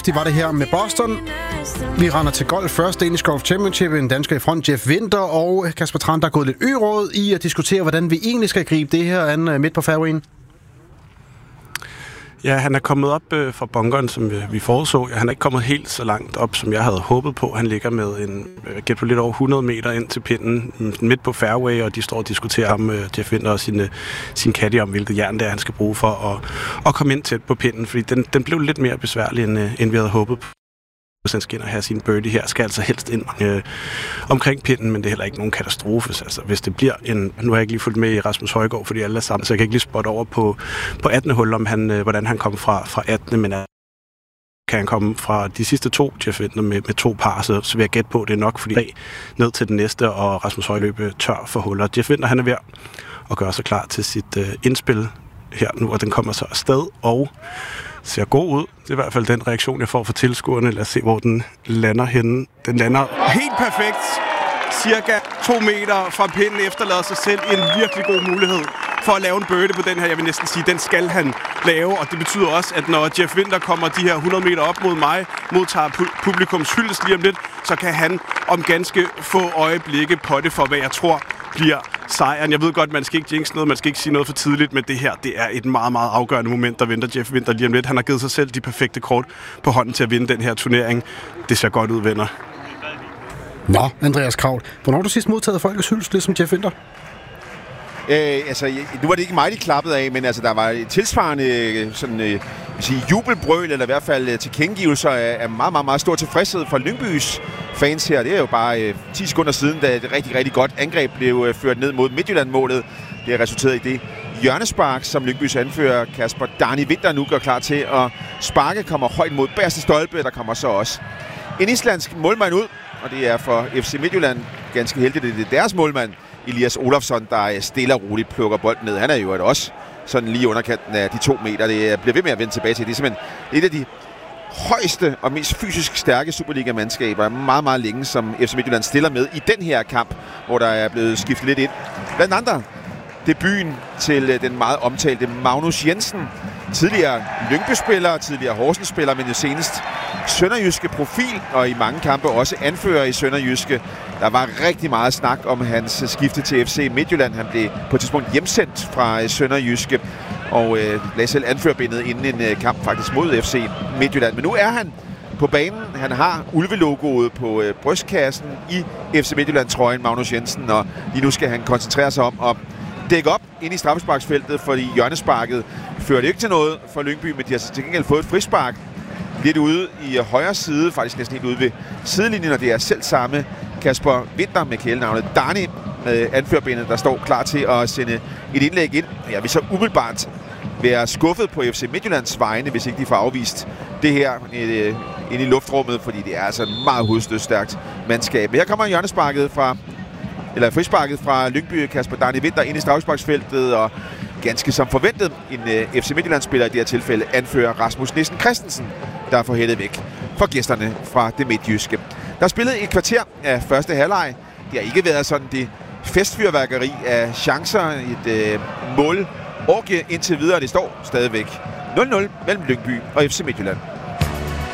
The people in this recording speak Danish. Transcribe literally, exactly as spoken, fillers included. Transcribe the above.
Det var det her med Boston. Vi render til golf først. Danish Golf Championship. En dansker i front, Jeff Winther, og Kasper Trand, der er gået lidt ø-råd i at diskutere, hvordan vi egentlig skal gribe det her an midt på fairwayen. Ja, han er kommet op øh, fra bunkeren, som vi, vi forudså. Ja, han er ikke kommet helt så langt op, som jeg havde håbet på. Han ligger med en øh, gæt på lidt over hundrede meter ind til pinden midt på fairway, og de står og diskuterer ham, øh, Jeff Winther og sin, øh, sin caddy om, hvilket jern det er, han skal bruge for at, at komme ind tæt på pinden, fordi den, den blev lidt mere besværlig, end, øh, end vi havde håbet på. Hvis han skal ind og have sin birdie her, skal altså helst ind øh, omkring pinden, men det er heller ikke nogen katastrofe. Altså, hvis det bliver en... Nu har jeg ikke lige fulgt med i Rasmus Højgaard, fordi alle er sammen, så jeg kan ikke lige spotte over på, på attende hul, om han, øh, hvordan han kom fra, fra attende, men øh, kan han komme fra de sidste to, Jeff Winther, med, med to par, så, så vil jeg gætte på, det er nok, fordi ned til den næste, og Rasmus Højgaard løber tør for huller. Jeff Winther, han er ved at gøre sig klar til sit øh, indspil her nu, og den kommer så afsted, og ser god ud. Det er i hvert fald den reaktion, jeg får fra tilskuerne. Lad os se, hvor den lander henne. Den lander helt perfekt. Cirka to meter fra pinden, efterlader sig selv en virkelig god mulighed for at lave en birdie på den her. Jeg vil næsten sige, den skal han lave, og det betyder også, at når Jeff Winther kommer de her hundrede meter op mod mig, modtager pu- publikums hyldest lige om lidt, så kan han om ganske få øjeblikke potte for, hvad jeg tror bliver sejren. Jeg ved godt, man skal ikke jinx noget, man skal ikke sige noget for tidligt, men det her, det er et meget, meget afgørende moment, der venter Jeff Winther lige om lidt. Han har givet sig selv de perfekte kort på hånden til at vinde den her turnering. Det ser godt ud, venner. Nå, Andreas Kraut. Hvornår har du sidst modtaget folkets hyldest, ligesom Jeff Winther? Øh, altså, nu var det ikke mig, de klappede af, men altså, der var et tilsvarende sådan, øh, sige, jubelbrøl, eller i hvert ffald tilkendegivelser af, af meget, meget, meget stor tilfredshed fra Lyngbys fans her. Det er jo bare øh, ti sekunder siden, da et rigtig, rigtig godt angreb blev øh, ført ned mod Midtjylland-målet. Det har resulteret i det hjørnespark, som Lyngbys anfører Kasper Darni Winther nu gør klar til, og sparke kommer højt mod bagerste stolpe. Der kommer så også en islandsk målmand ud, og det er for F C Midtjylland ganske heldigt, det er deres målmand, Elias Olofsson, der stille og roligt plukker bolden ned. Han er jo også sådan lige underkanten af de to meter. Det bliver ved med at vende tilbage til. Det er simpelthen et af de højeste og mest fysisk stærke Superliga-mandskaber meget, meget længe, som F C Midtjylland stiller med i den her kamp, hvor der er blevet skiftet lidt ind. Blandt andre debuten til den meget omtalte Magnus Jensen. Tidligere Lyngby-spiller, tidligere Horsens-spiller, men jo senest sønderjyske profil, og i mange kampe også anfører i sønderjyske. Der var rigtig meget snak om hans skifte til F C Midtjylland. Han blev på et tidspunkt hjemsendt fra sønderjyske, og øh, lagde selv anførerbindet inden en øh, kamp faktisk mod F C Midtjylland. Men nu er han på banen. Han har ulvelogoet på øh, brystkassen i F C Midtjylland-trøjen, Magnus Jensen, og lige nu skal han koncentrere sig om at dække op ind i straffesparksfeltet, fordi hjørnesparket førte ikke til noget for Lyngby, men de har til gengæld fået et frispark lidt ude i højre side, faktisk næsten helt ude ved sidelinjen, og det er selv samme Kasper Winther med kælenavnet Darni med anførerbenet, der står klar til at sende et indlæg ind. Jeg vil så umiddelbart være skuffet på F C Midtjyllands vegne, hvis ikke de får afvist det her ind i luftrummet, fordi det er altså et meget hovedstødstærkt mandskab. Men her kommer hjørnesparket fra eller frisparket fra Lyngby, Kasper Darni Winther ind i straffesparksfeltet, og ganske som forventet en uh, F C Midtjylland-spiller i det her tilfælde anfører Rasmus Nissen Christensen, der får hættet væk for gæsterne fra det midtjyske. Der er spillet et kvarter af første halvleg. Det har ikke været sådan det festfyrværkeri af chancer, et uh, mål orgie indtil videre. Det står stadigvæk nul nul mellem Lyngby og F C Midtjylland.